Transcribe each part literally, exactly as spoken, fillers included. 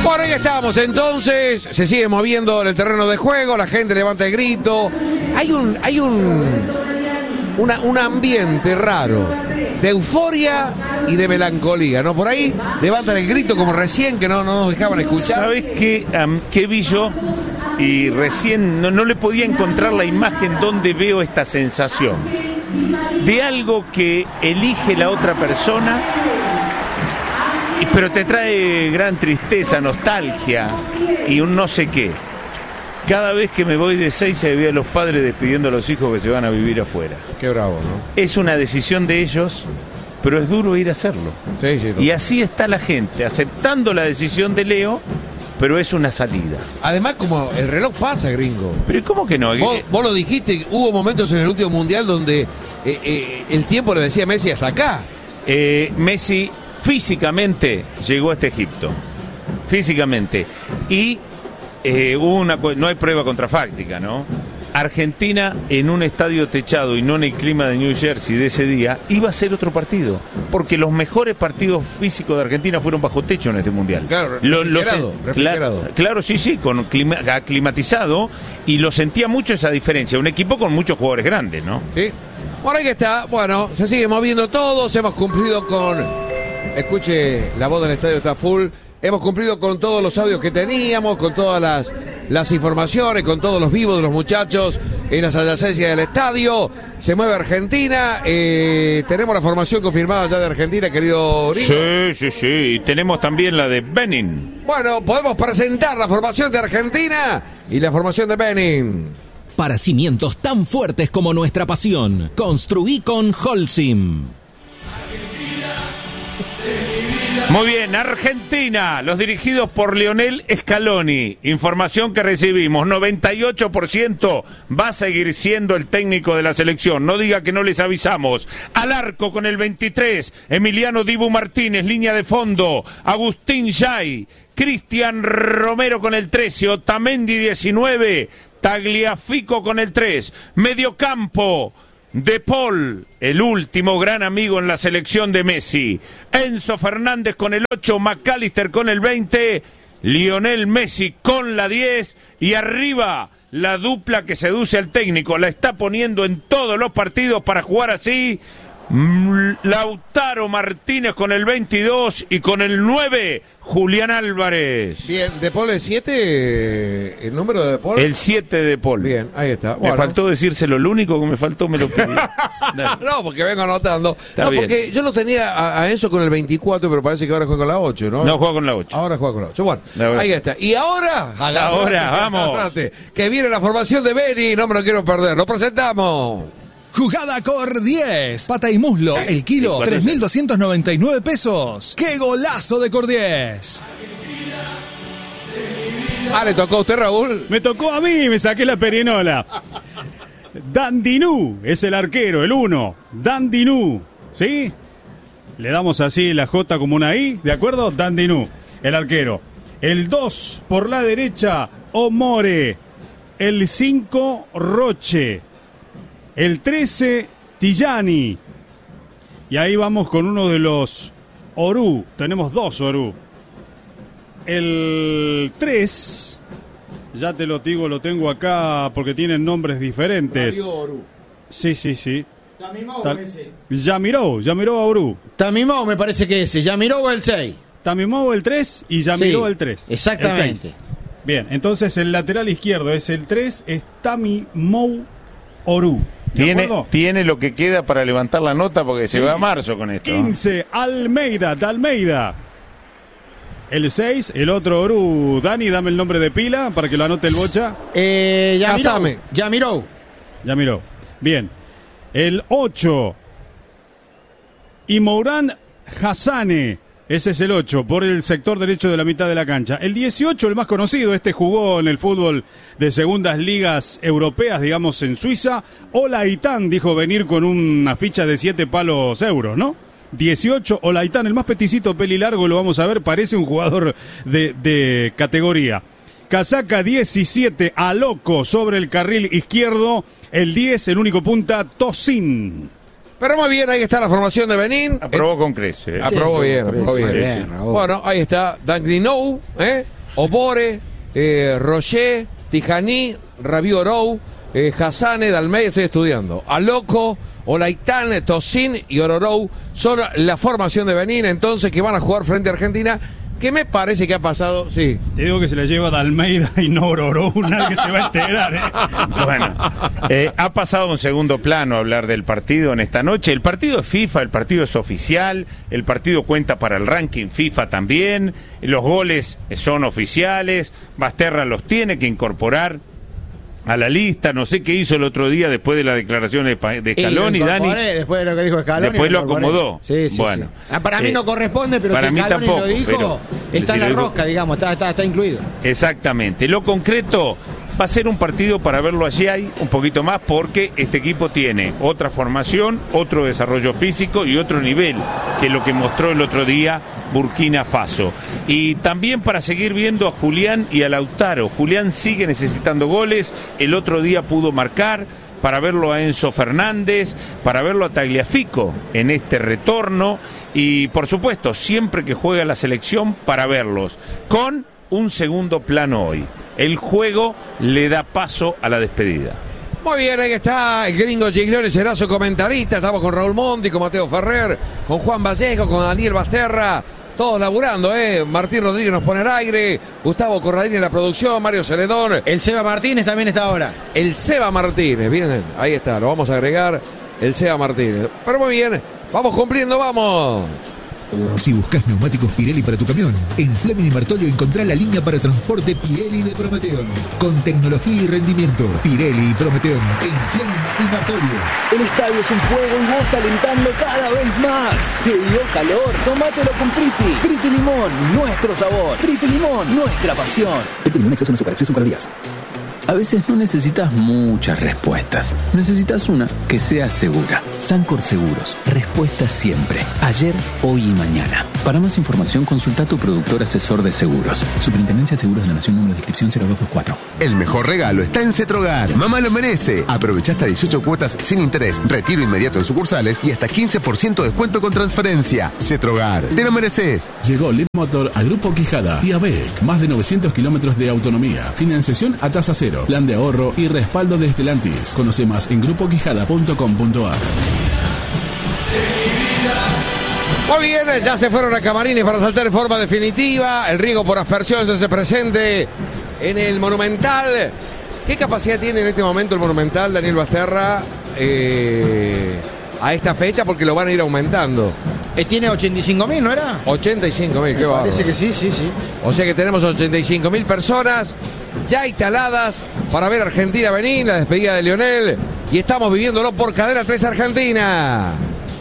Bueno, ahí estamos, entonces, se sigue moviendo en el terreno de juego, la gente levanta el grito, hay un, hay un, una, un ambiente raro, de euforia y de melancolía, ¿no? Por ahí levantan el grito como recién, que no, no nos dejaban escuchar. ¿Sabes qué, um, qué vi yo? Y recién no, no le podía encontrar la imagen donde veo esta sensación de algo que elige la otra persona, pero te trae gran tristeza, nostalgia y un no sé qué. Cada vez que me voy de seis se ve a los padres despidiendo a los hijos que se van a vivir afuera. Qué bravo, ¿no? Es una decisión de ellos, pero es duro ir a hacerlo. Sí, sí, y así está la gente, aceptando la decisión de Leo, pero es una salida. Además, como el reloj pasa, gringo. Pero ¿cómo que no? Vos, vos lo dijiste, hubo momentos en el último mundial donde eh, eh, el tiempo le decía a Messi hasta acá. Eh, Messi físicamente llegó hasta Egipto. Físicamente. Y eh, hubo una, no hay prueba contrafáctica, ¿no? Argentina en un estadio techado y no en el clima de New Jersey de ese día, iba a ser otro partido, porque los mejores partidos físicos de Argentina fueron bajo techo en este mundial. Claro, lo, refrigerado, lo, refrigerado. Claro, claro, sí, sí, con clima, climatizado, y lo sentía mucho esa diferencia. Un equipo con muchos jugadores grandes, ¿no? Sí. Por ahí que está, bueno, se sigue moviendo todos, hemos cumplido con... Escuche, la voz del estadio está full. Hemos cumplido con todos los audios que teníamos, con todas las, las informaciones, con todos los vivos de los muchachos en las adyacencias del estadio. Se mueve Argentina. Eh, tenemos la formación confirmada ya de Argentina, querido Gringo. Sí, sí, sí. Y tenemos también la de Benin. Bueno, podemos presentar la formación de Argentina y la formación de Benin. Para cimientos tan fuertes como nuestra pasión, construí con Holcim. Muy bien, Argentina, los dirigidos por Lionel Scaloni. Información que recibimos, noventa y ocho por ciento va a seguir siendo el técnico de la selección. No diga que no les avisamos. Al arco con el veintitrés, Emiliano Dibu Martínez, línea de fondo, Agustín Yay, Cristian Romero con el trece, Otamendi diecinueve, Tagliafico con el tres, mediocampo, De Paul, el último gran amigo en la selección de Messi, Enzo Fernández con el ocho, McAllister con el veinte, Lionel Messi con la diez, y arriba la dupla que seduce al técnico, la está poniendo en todos los partidos para jugar así, Lautaro Martínez con el veintidós y con el nueve, Julián Álvarez. Bien, De Paul es siete, el número de De Paul. El siete de Paul. Bien, ahí está. Me Bueno. faltó decírselo, lo único que me faltó me lo pedí. No, porque vengo anotando. Está no, bien. porque yo lo tenía a, a Enzo con el veinticuatro, pero parece que ahora juega con la ocho, ¿no? No, juega con la ocho. Ahora juega con la ocho. Bueno, La ahí ocho. está. Y ahora, Ahora, vamos. agarrate, que viene la formación de Beni, no me lo quiero perder. Lo presentamos. Jugada Cor diez, pata y muslo, el kilo, tres mil doscientos noventa y nueve pesos. ¡Qué golazo de Cor diez! Ah, ¿le tocó a usted, Raúl? Me tocó a mí, me saqué la perinola. Dandinú es el arquero, el uno. Dandinú, ¿sí? Le damos así la J como una I, ¿de acuerdo? Dandinú, el arquero. El dos por la derecha, Omore. El cinco, Roche. El trece, Tillani. Y ahí vamos con uno de los Orú. Tenemos dos Orú. El tres, ya te lo digo, lo tengo acá porque tienen nombres diferentes. Mario Orú. Sí, sí, sí. Tamimou Tal- ese. Yamiró, Yamiró Orú. Tamimou me parece que ese. Yamirou el seis. Tamimou el tres y Yamiró Sí, el tres. exactamente. El seis. Bien, entonces el lateral izquierdo es el tres, es Tamimou Orú. ¿De Tiene, acuerdo? tiene lo que queda para levantar la nota porque se Sí. va a marzo con esto. quince, Almeida, de Almeida. El seis, el otro Orú. Dani, dame el nombre de pila para que lo anote el bocha. Eh, Yamirou. Casame. Yamirou. Ya miró. Bien. El ocho. Y Mourán Hassane. Ese es el ocho, por el sector derecho de la mitad de la cancha. El dieciocho, el más conocido, este jugó en el fútbol de segundas ligas europeas, digamos, en Suiza. Olaitán dijo venir con una ficha de siete palos euros, ¿no? dieciocho, Olaitán, el más peticito, peli largo, lo vamos a ver, parece un jugador de, de categoría. Casaca diecisiete, Aloco sobre el carril izquierdo. El diez, el único punta, Tosin. Pero muy bien, ahí está la formación de Benín. Aprobó con creces. Eh, aprobó bien, aprobó Muy bien. bien, Raúl. Bueno, ahí está Dandinou, ¿eh? Obore, eh, Roger, Tijaní, Rabiu Orou, eh, Hassane, Dalmeida, estoy estudiando. Aloco, Olaitán, Tosín y Ororou son la formación de Benín, entonces, que van a jugar frente a Argentina, que me parece que ha pasado, sí. Te digo que se la lleva Dalmeida y no Ororou, nadie se va a enterar, ¿eh? Bueno, eh, ha pasado un segundo plano hablar del partido en esta noche. El partido es FIFA, el partido es oficial, el partido cuenta para el ranking FIFA también, los goles son oficiales, Basterra los tiene que incorporar a la lista. No sé qué hizo el otro día después de las declaraciones de Scaloni, Dani. Después de lo que dijo Scaloni. Después lo acomodó. Sí, sí, bueno, sí. Ah, para mí eh, no corresponde, pero para si mí Scaloni tampoco, lo dijo, está si en la digo, rosca, digamos, está, está, está incluido. Exactamente. Lo concreto va a ser un partido para verlo allí ahí un poquito más, porque este equipo tiene otra formación, otro desarrollo físico y otro nivel que lo que mostró el otro día Burkina Faso. Y también para seguir viendo a Julián y a Lautaro. Julián sigue necesitando goles, el otro día pudo marcar, para verlo a Enzo Fernández, para verlo a Tagliafico en este retorno, y por supuesto, siempre que juega la selección, para verlos con un segundo plano hoy. El juego le da paso a la despedida. Muy bien, ahí está el gringo Giglione, será su comentarista. Estamos con Raúl Monti, con Mateo Ferrer, con Juan Vallejo, con Daniel Basterra, todos laburando, ¿eh? Martín Rodríguez nos pone al aire, Gustavo Corradini en la producción, Mario Celedón. El Seba Martínez también está ahora. El Seba Martínez, bien, ahí está, lo vamos a agregar, el Seba Martínez. Pero muy bien, vamos cumpliendo, vamos. Si buscas neumáticos Pirelli para tu camión, en Fleming y Martolio encontrá la línea para transporte Pirelli de Prometeon. Con tecnología y rendimiento, Pirelli y Prometeon en Fleming y Martolio. El estadio es un juego y vos alentando cada vez más. ¿Te dio calor? Tómatelo con Priti. Priti Limón, nuestro sabor. Priti Limón, nuestra pasión. Priti Limón, exceso no azúcar, exceso en calorías. A veces no necesitas muchas respuestas. Necesitas una que sea segura. Sancor Seguros. Respuesta siempre. Ayer, hoy y mañana. Para más información, consulta a tu productor asesor de seguros. Superintendencia de Seguros de la Nación, número de inscripción cero dos dos cuatro. El mejor regalo está en Cetrogar. Mamá lo merece. Aprovecha hasta dieciocho cuotas sin interés, retiro inmediato en sucursales y hasta quince por ciento de descuento con transferencia. Cetrogar. Te lo mereces. Llegó Lemotor a Grupo Quijada y A B E C. Más de novecientos kilómetros de autonomía. Financiación a tasa cero. Plan de ahorro y respaldo de Stellantis. Conoce más en grupo quijada punto com punto a r. Muy bien, ya se fueron a Camarines para saltar en forma definitiva. El riego por aspersión se hace presente en el Monumental. ¿Qué capacidad tiene en este momento el Monumental, Daniel Basterra, eh, a esta fecha? Porque lo van a ir aumentando. Eh, tiene ochenta y cinco mil, ¿no era? ochenta y cinco mil, qué bárbaro. Parece que sí, sí, sí. O sea que tenemos ochenta y cinco mil personas ya instaladas para ver Argentina-Benín, la despedida de Lionel, y estamos viviéndolo por Cadena tres Argentina.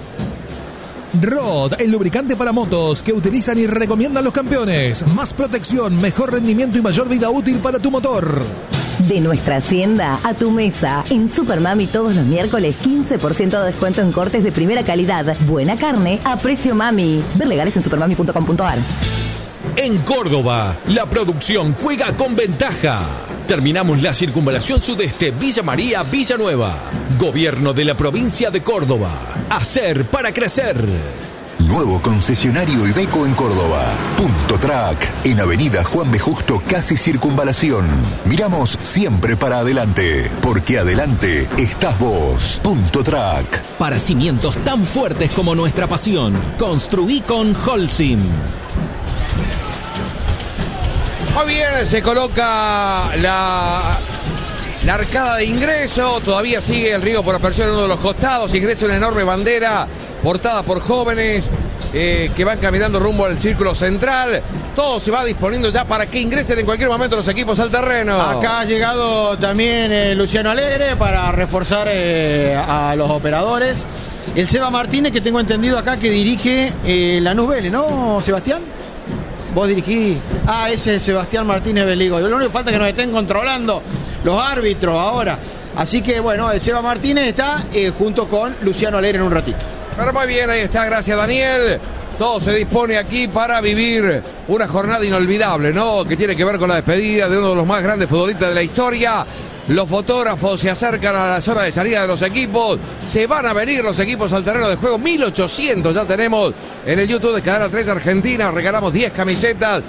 Rod, el lubricante para motos que utilizan y recomiendan los campeones. Más protección, mejor rendimiento y mayor vida útil para tu motor. De nuestra hacienda a tu mesa. En Supermami todos los miércoles quince por ciento de descuento en cortes de primera calidad. Buena carne a precio mami. Ver legales en supermami punto com punto a r. En Córdoba, la producción juega con ventaja. Terminamos la circunvalación sudeste Villa María Villanueva. Gobierno de la provincia de Córdoba. Hacer para crecer. Nuevo concesionario Iveco en Córdoba. Punto Track, en Avenida Juan B. Justo, casi Circunvalación. Miramos siempre para adelante, porque adelante estás vos. Punto Track. Para cimientos tan fuertes como nuestra pasión, construí con Holcim. Muy bien, se coloca la, la arcada de ingreso. Todavía sigue el riego por aspersión en uno de los costados. Ingresa una enorme bandera portada por jóvenes eh, que van caminando rumbo al círculo central. Todo se va disponiendo ya para que ingresen en cualquier momento los equipos al terreno. Acá ha llegado también eh, Luciano Alegre para reforzar eh, a los operadores. El Seba Martínez, que tengo entendido acá que dirige eh, Lanús Vélez, ¿no, Sebastián? Vos dirigís. Ah, ese es Sebastián Martínez Beligo. Lo único que falta es que nos estén controlando los árbitros ahora. Así que bueno, el Seba Martínez está eh, junto con Luciano Alegre en un ratito. Pero muy bien, ahí está, gracias Daniel. Todo se dispone aquí para vivir una jornada inolvidable, ¿no? Que tiene que ver con la despedida de uno de los más grandes futbolistas de la historia. Los fotógrafos se acercan a la zona de salida de los equipos. Se van a venir los equipos al terreno de juego. mil ochocientos ya tenemos en el YouTube de Cadena tres Argentina. Regalamos diez camisetas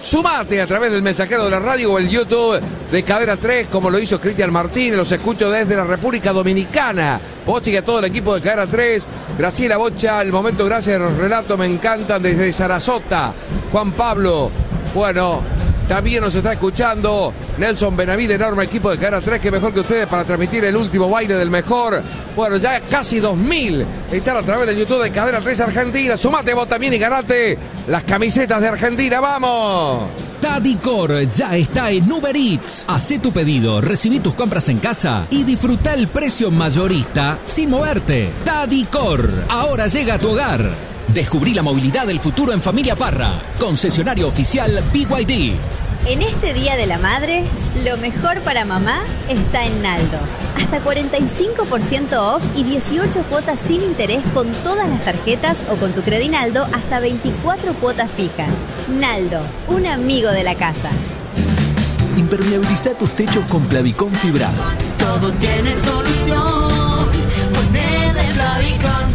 Sumate a través del mensajero de la radio o el YouTube de Cadena tres, como lo hizo Cristian Martínez. Los escucho desde la República Dominicana. Vos y a todo el equipo de Cadena tres. Graciela Bocha, el momento, gracias, los relatos me encantan desde Sarasota. Juan Pablo, bueno, también nos está escuchando Nelson Benavide, enorme equipo de Cadena tres, que mejor que ustedes para transmitir el último baile del mejor. Bueno, ya casi dos mil están a través del YouTube de Cadena tres Argentina. Sumate vos también y ganate las camisetas de Argentina, ¡vamos! Tadicor ya está en Uber Eats. Hacé tu pedido, recibí tus compras en casa y disfruta el precio mayorista sin moverte. Tadicor, ahora llega a tu hogar. Descubrí la movilidad del futuro en Familia Parra, concesionario oficial B Y D. En este Día de la Madre, lo mejor para mamá está en Naldo. Hasta cuarenta y cinco por ciento off y dieciocho cuotas sin interés con todas las tarjetas o con tu Credinaldo hasta veinticuatro cuotas fijas. Naldo, un amigo de la casa. Impermeabiliza tus techos con Plavicón fibrado. Todo tiene solución. Ponele Plavicón.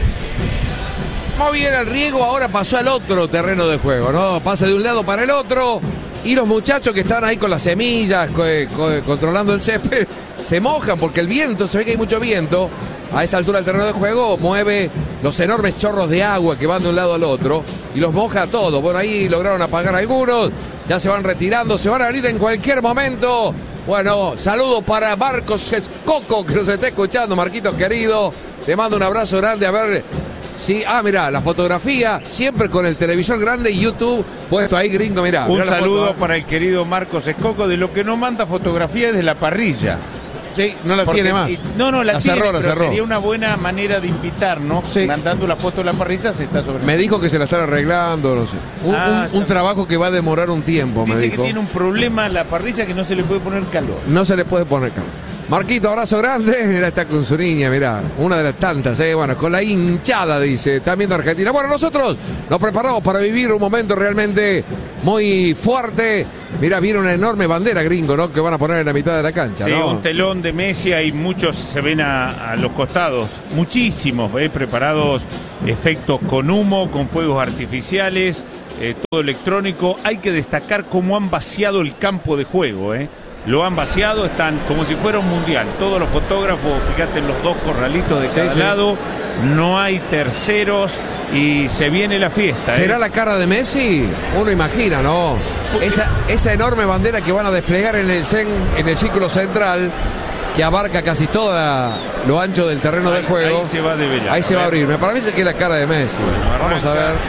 Muy bien el riego, ahora pasó al otro terreno de juego, ¿no? Pasa de un lado para el otro y los muchachos que están ahí con las semillas, co co controlando el césped, se mojan porque el viento, se ve que hay mucho viento. A esa altura del terreno de juego mueve los enormes chorros de agua que van de un lado al otro y los moja a todos. Bueno, ahí lograron apagar algunos, ya se van retirando, se van a abrir en cualquier momento. Bueno, saludos para Marcos Escoco que nos está escuchando, Marquitos querido. Te mando un abrazo grande, a ver... Sí, ah, mirá, la fotografía, siempre con el televisor grande y YouTube puesto ahí, gringo, mirá. Un mirá saludo foto, para el querido Marcos Escoco, de lo que no manda fotografía es de la parrilla. Sí, no la Porque, tiene más. No, no, la, la tiene, cerró, la pero cerró. Sería una buena manera de invitarnos, sí. Mandando la foto de la parrilla, se está sobre. Me dijo que se la están arreglando, no sé. Un, ah, un, un trabajo que va a demorar un tiempo, Dice me dijo. que tiene un problema la parrilla que no se le puede poner calor. No se le puede poner calor. Marquito, abrazo grande. Mirá, está con su niña, mirá. Una de las tantas, eh. Bueno, con la hinchada, dice. Está viendo Argentina. Bueno, nosotros nos preparamos para vivir un momento realmente muy fuerte. Mirá, viene una enorme bandera, gringo, ¿no? Que van a poner en la mitad de la cancha, sí, ¿no? Un telón de Messi, hay muchos, se ven a, a los costados. Muchísimos, ¿eh? Preparados efectos con humo, con fuegos artificiales, eh, todo electrónico. Hay que destacar cómo han vaciado el campo de juego, ¿eh? Lo han vaciado, están como si fuera un mundial. Todos los fotógrafos, fíjate en los dos corralitos de cada sí, lado, sí. No hay terceros y se viene la fiesta. ¿Será ¿eh? la cara de Messi? Uno imagina, ¿no? Esa, esa enorme bandera que van a desplegar en el, cen, en el círculo central, que abarca casi todo lo ancho del terreno ahí, de juego. Ahí se va a develar. Ahí se va a abrir. Me parece que es la cara de Messi. Bueno, vamos a ver.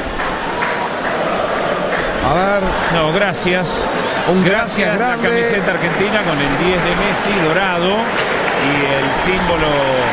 A ver. No, gracias. Un gracias, gracias grande. La camiseta argentina con el diez de Messi dorado y el símbolo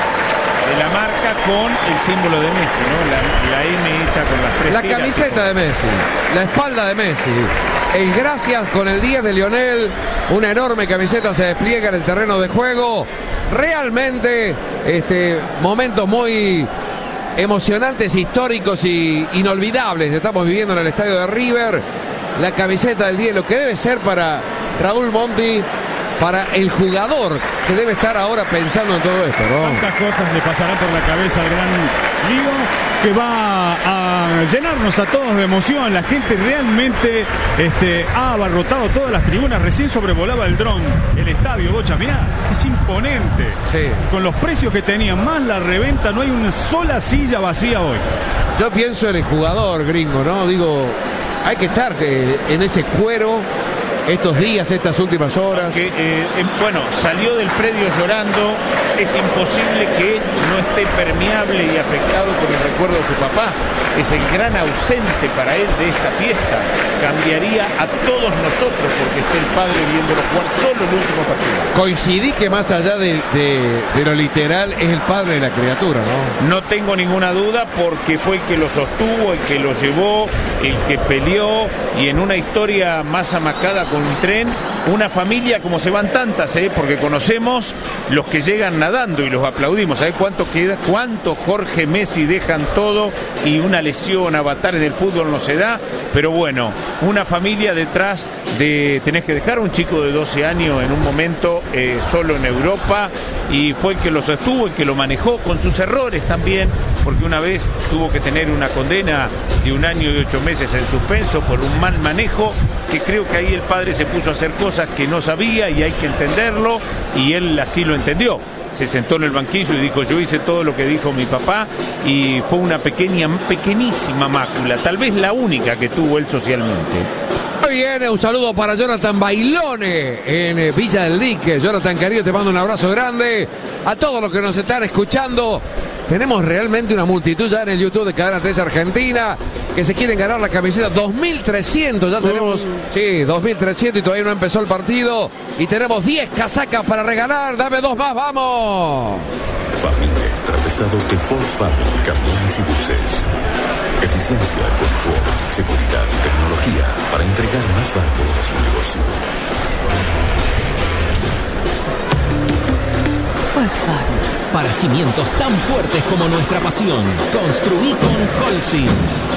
de la marca con el símbolo de Messi, ¿no? La, la M hecha con las tres La tiras, camiseta de Messi, la espalda de Messi, el gracias con el diez de Lionel, una enorme camiseta se despliega en el terreno de juego. Realmente, este, momentos muy emocionantes, históricos y inolvidables estamos viviendo en el estadio de River. La camiseta del diez, lo que debe ser para Raúl Monti, para el jugador que debe estar ahora pensando en todo esto, ¿no? Tantas cosas le pasarán por la cabeza al gran Lío, que va a llenarnos a todos de emoción. La gente realmente este, ha abarrotado todas las tribunas. Recién sobrevolaba el dron el estadio, Bocha, mirá, es imponente. Sí. Con los precios que tenían, más la reventa, no hay una sola silla vacía hoy. Yo pienso en el jugador, gringo, ¿no? Digo, hay que estar en ese cuero estos días, estas últimas horas. Que, eh, bueno, salió del predio llorando. Es imposible que no esté permeable y afectado por el recuerdo de su papá. Es el gran ausente para él de esta fiesta. Cambiaría a todos nosotros porque esté el padre viéndolo jugar solo el último partido. Coincidí que más allá de, de, de lo literal es el padre de la criatura, ¿no? No tengo ninguna duda porque fue el que lo sostuvo, el que lo llevó, el que peleó, y en una historia más amacada con un tren, una familia como se van tantas, ¿eh? Porque conocemos los que llegan nadando y los aplaudimos. ¿Sabés cuánto queda? ¿Cuánto Jorge Messi dejan todo y una lesión, avatares del fútbol no se da? Pero bueno, una familia detrás de... Tenés que dejar a un chico de doce años en un momento eh, solo en Europa, y fue el que lo sostuvo, el que lo manejó con sus errores también, porque una vez tuvo que tener una condena de un año y ocho meses en suspenso por un mal manejo que creo que ahí el padre se puso a hacer cosas que no sabía y hay que entenderlo, y él así lo entendió. Se sentó en el banquillo y dijo, yo hice todo lo que dijo mi papá, y fue una pequeña, pequeñísima mácula, tal vez la única que tuvo él socialmente. Muy bien, un saludo para Jonathan Bailone en Villa del Dique. Jonathan, querido, te mando un abrazo grande. A todos los que nos están escuchando, tenemos realmente una multitud ya en el YouTube de Cadena tres Argentina que se quieren ganar la camiseta. dos mil trescientos ya tenemos, sí, dos mil trescientos, y todavía no empezó el partido. Y tenemos diez casacas para regalar. Dame dos más, vamos. Familia extrapesados de Volkswagen, camiones y buses. Eficiencia, confort, seguridad y tecnología para entregar más valor a su negocio. Volkswagen. Para cimientos tan fuertes como nuestra pasión. Construí con Holcim.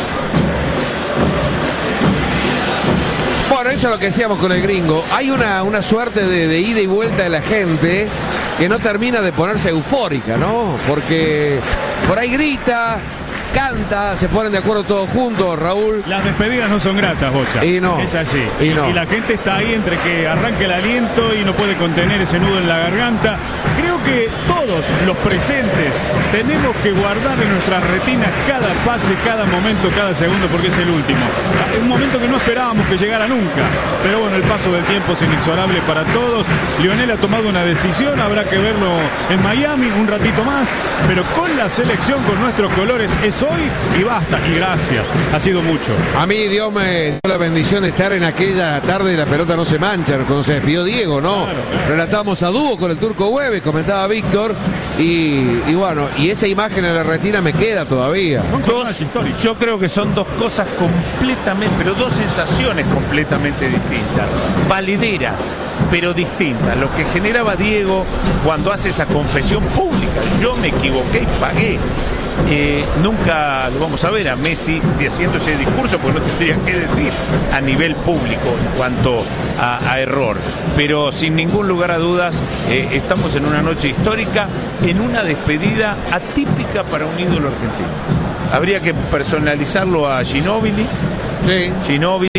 Bueno, eso es lo que decíamos con el gringo. Hay una, una suerte de, de ida y vuelta de la gente que no termina de ponerse eufórica, ¿no? Porque por ahí grita, canta, se ponen de acuerdo todos juntos, Raúl. Las despedidas no son gratas, Bocha. Y no. Es así. Y, y, no. y la gente está ahí entre que arranca el aliento y no puede contener ese nudo en la garganta. Creo que todos los presentes tenemos que guardar en nuestras retinas cada pase, cada momento, cada segundo, porque es el último. Es un momento que no esperábamos que llegara nunca. Pero bueno, el paso del tiempo es inexorable para todos. Lionel ha tomado una decisión, habrá que verlo en Miami un ratito más, pero con la selección, con nuestros colores, es hoy y basta, y gracias, ha sido mucho. A mí Dios me dio la bendición de estar en aquella tarde de La Pelota No Se Mancha, cuando se despidió Diego, ¿no? Claro, claro. Relatamos a dúo con el Turco Hueves, comentaba Víctor, y, y bueno, y esa imagen en la retina me queda todavía. Dos, yo creo que son dos cosas completamente, pero dos sensaciones completamente distintas, valideras, pero distintas. Lo que generaba Diego cuando hace esa confesión pública, yo me equivoqué y pagué. Eh, nunca lo vamos a ver a Messi haciendo ese discurso, porque no tendría que decir a nivel público en cuanto a, a error, pero sin ningún lugar a dudas eh, estamos en una noche histórica, en una despedida atípica para un ídolo argentino. Habría que personalizarlo a Ginóbili, sí. Ginóbili,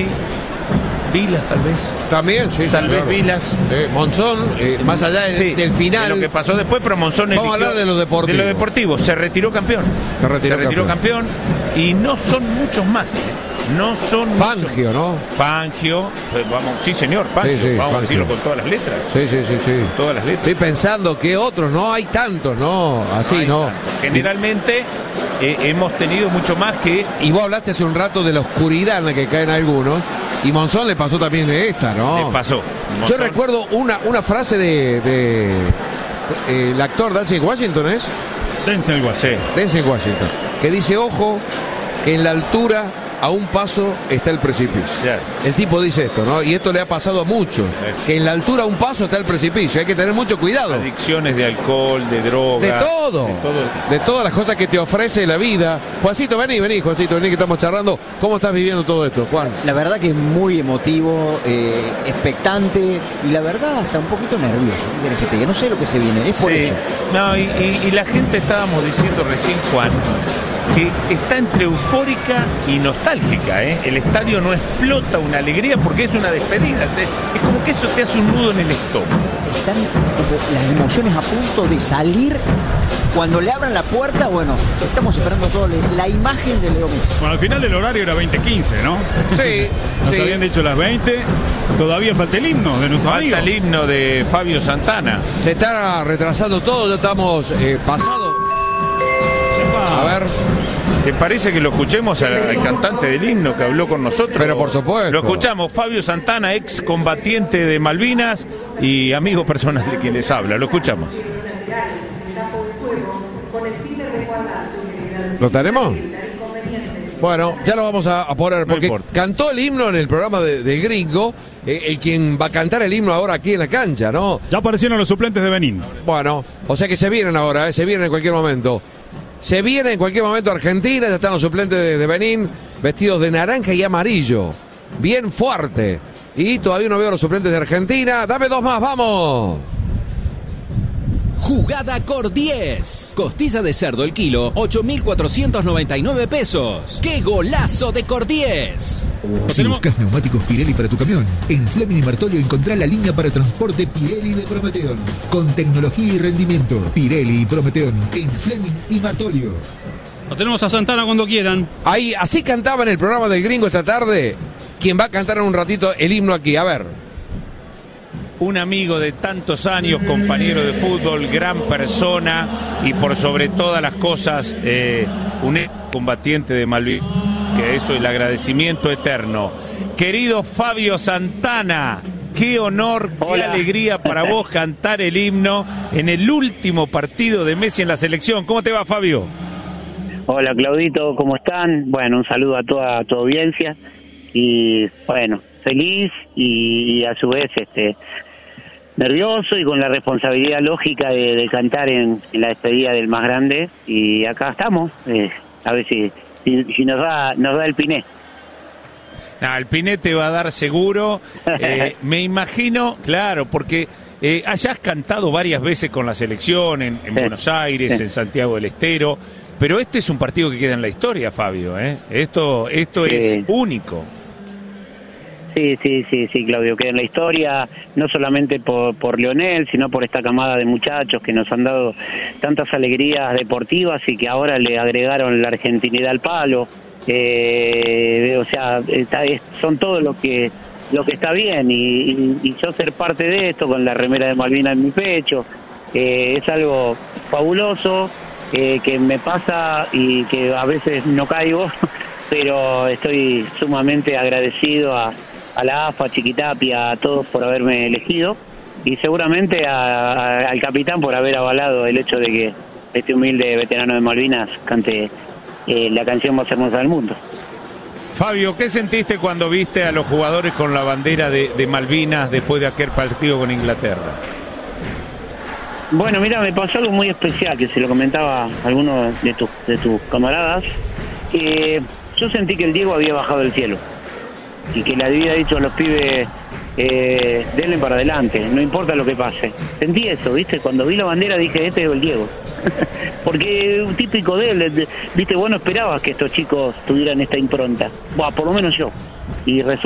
Vilas tal vez. También, sí. Tal sí, vez claro. Vilas. Eh, Monzón, eh, más allá de, sí, del final. De lo que pasó después, pero Monzón Vamos a hablar de lo deportivo. De lo deportivo. Se retiró campeón. Se retiró, Se retiró campeón. campeón. Y no son muchos más. No son Fangio, muchos. ¿no? Fangio. Pues vamos, sí, señor, Fangio. Sí, sí, vamos Fangio. a decirlo con todas las letras. Sí, sí, sí, sí. Con todas las letras. Estoy pensando que otros, no hay tantos, no. Así, no. no. Tantos. Generalmente eh, hemos tenido mucho más que. Y vos hablaste hace un rato de la oscuridad en la que caen algunos. Y Monzón le pasó también de esta, ¿no? Le pasó. Monzón. Yo recuerdo una, una frase de, de, de el actor Denzel Washington, ¿es? Denzel Washington. Sí. Denzel Washington. Que dice, ojo, que en la altura a un paso está el precipicio. Yeah. El tipo dice esto, ¿no? Y esto le ha pasado a muchos. Yeah. Que en la altura a un paso está el precipicio. Hay que tener mucho cuidado. Adicciones de alcohol, de droga. De todo. De, todo. de todas las cosas que te ofrece la vida. Juancito, vení, vení, Juancito, vení que estamos charlando. ¿Cómo estás viviendo todo esto, Juan? La verdad que es muy emotivo, eh, expectante y la verdad hasta un poquito nervioso. ¿Qué querés que te diga? No sé lo que se viene, es por sí. eso. No, y, y, y la gente, estábamos diciendo recién, Juan, que está entre eufórica y nostálgica, ¿eh? El estadio no explota una alegría porque es una despedida. Es como que eso te hace un nudo en el estómago. Están como las emociones a punto de salir. Cuando le abran la puerta, bueno, estamos esperando todo la imagen de Leo Messi. Bueno, al final el horario era veinte quince, ¿no? Sí. Nos sí. habían dicho las veinte. Todavía falta el himno de nuestro Falta amigo. el himno de Fabio Santana. Se está retrasando todo, ya estamos eh, pasados. A ver. ¿Te parece que lo escuchemos al, al cantante del himno que habló con nosotros? Pero por supuesto. Lo escuchamos, Fabio Santana, ex combatiente de Malvinas y amigo personal de quien les habla. Lo escuchamos. ¿Lo tenemos? Bueno, ya lo vamos a, a poner, porque no cantó el himno en el programa de, de Gringo, eh, el quien va a cantar el himno ahora aquí en la cancha, ¿no? Ya aparecieron los suplentes de Benín. Bueno, o sea que se vienen ahora, eh, se vienen en cualquier momento. Se viene en cualquier momento Argentina, ya están los suplentes de, de Benín, vestidos de naranja y amarillo, bien fuerte. Y todavía no veo los suplentes de Argentina. Dame dos más, vamos. Jugada Cor diez. Costilla de cerdo el kilo, ocho mil cuatrocientos noventa y nueve pesos. ¡Qué golazo de Cor diez! Si buscas neumáticos Pirelli para tu camión, en Fleming y Martolio encontrá la línea para transporte Pirelli de Prometeón. Con tecnología y rendimiento. Pirelli y Prometeón en Fleming y Martolio. Lo tenemos a Santana cuando quieran. Ahí, así cantaba en el programa del Gringo esta tarde. Quien va a cantar en un ratito el himno aquí, a ver. Un amigo de tantos años, compañero de fútbol, gran persona y por sobre todas las cosas, eh, un combatiente de Malvinas, que eso es el agradecimiento eterno. Querido Fabio Santana, qué honor, Hola. qué alegría para vos cantar el himno en el último partido de Messi en la selección. ¿Cómo te va, Fabio? Hola, Claudito, ¿cómo están? Bueno, un saludo a toda tu audiencia y bueno, feliz y, y a su vez este nervioso y con la responsabilidad lógica de, de cantar en, en la despedida del más grande, y acá estamos, eh, a ver si, si, si nos da nos da el piné. Ah, el piné te va a dar seguro, eh, me imagino, claro, porque eh, hayas cantado varias veces con la selección en, en Sí. Buenos Aires, Sí. en Santiago del Estero, pero este es un partido que queda en la historia, Fabio, ¿eh? Esto, esto Sí. es único. Sí, sí, sí, sí, Claudio, queda en la historia, no solamente por, por Leonel, sino por esta camada de muchachos que nos han dado tantas alegrías deportivas y que ahora le agregaron la argentinidad al palo. Eh, o sea, está, es- son todo lo que lo que está bien, y, y- y yo ser parte de esto con la remera de Malvinas en mi pecho, eh, es algo fabuloso, eh, que me pasa y que a veces no caigo, pero estoy sumamente agradecido a, a la A F A, a Chiquitapia, a todos por haberme elegido, y seguramente a- a- al capitán por haber avalado el hecho de que este humilde veterano de Malvinas cante eh, la canción más hermosa del mundo. Fabio, ¿qué sentiste cuando viste a los jugadores con la bandera de, de Malvinas después de aquel partido con Inglaterra? Bueno, mira, me pasó algo muy especial que se lo comentaba a alguno de tus de tus camaradas. Eh, yo sentí que el Diego había bajado del cielo y que le había dicho a los pibes, eh, denle para adelante, no importa lo que pase. Sentí eso, ¿viste? Cuando vi la bandera dije, este es el Diego. Porque un típico de él, de- ¿viste? Vos no esperabas que estos chicos tuvieran esta impronta. Buah, por lo menos yo. Y resulta